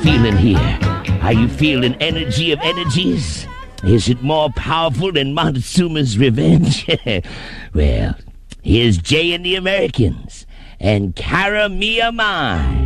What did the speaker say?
feeling here? Are you feeling energy of energies? Is it more powerful than Montezuma's revenge? Well, here's Jay and the Americans and Cara Mia Mai.